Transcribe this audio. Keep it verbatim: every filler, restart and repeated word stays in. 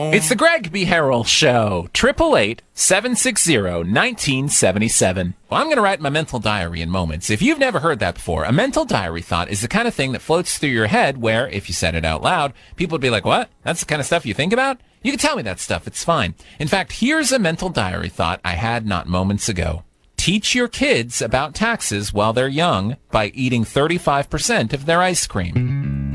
It's the Greg B. Harrell Show. Triple eight seven six zero nineteen seventy seven. Well, I'm going to write my mental diary in moments. If you've never heard that before, a mental diary thought is the kind of thing that floats through your head where, if you said it out loud, people would be like, "What? That's the kind of stuff you think about? You can tell me that stuff. It's fine." In fact, here's a mental diary thought I had not moments ago. Teach your kids about taxes while they're young by eating thirty-five percent of their ice cream.